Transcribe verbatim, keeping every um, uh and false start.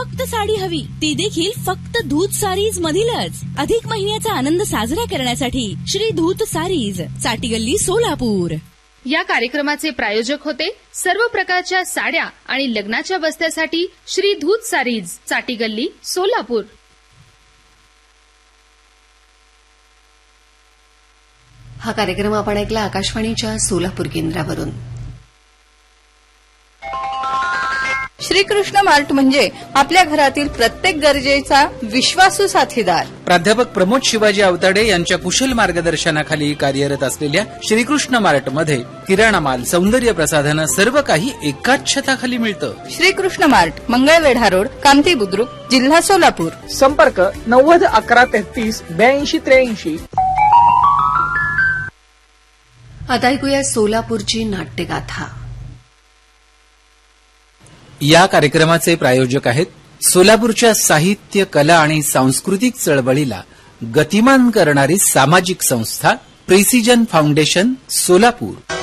फक्त साडी हवी, ती देखील फक्त धूत सारीज मधीलच. अधिक महिन्याचा आनंद साजरा करण्यासाठी श्री धूत सारीज, चाटी गल्ली, सोलापूर. या कार्यक्रमाचे प्रायोजक होते सर्व प्रकारच्या साड्या आणि लग्नाच्या बस्त्यासाठी श्री धूत सारीज, चाटी गल्ली, सोलापूर. हा कार्यक्रम आपण ऐकला आकाशवाणीच्या सोलापूर केंद्रावरून. श्रीकृष्ण मार्ट म्हणजे आपल्या घरातील प्रत्येक गरजेचा विश्वासू साथीदार. प्राध्यापक प्रमोद शिवाजी आवताडे यांच्या कुशल मार्गदर्शनाखाली कार्यरत असलेल्या श्रीकृष्ण मार्ट मध्ये किराणा माल, सौंदर्य प्रसाधनं सर्व काही एकाच छताखाली मिळतं. श्रीकृष्ण मार्ट, मंगळवेढा रोड, कामठी बुद्रुक, जिल्हा सोलापूर. संपर्क नव्वद अकरा तेहतीस ब्याऐंशी त्र्याऐंशी. आता ऐकूया सोलापूरची नाट्यगाथा. या कार्यक्रमाचे प्रायोजक आहेत सोलापूरच्या साहित्य, कला आणि सांस्कृतिक चळवळीला गतिमान करणारी सामाजिक संस्था प्रिसिजन फाउंडेशन, सोलापूर.